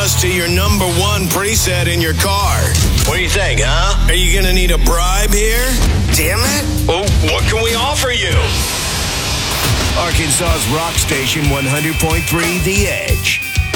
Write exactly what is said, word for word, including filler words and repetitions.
us to your number one preset in your car. What do you think, huh? Are you going to need a bribe here? Damn it. Well, what can we offer you? Arkansas's rock station, one hundred point three The Edge.